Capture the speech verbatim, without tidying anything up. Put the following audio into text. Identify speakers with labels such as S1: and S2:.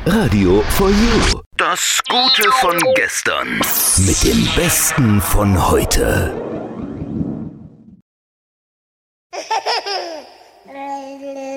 S1: Radio for You. Das Gute von gestern. Mit dem Besten von heute.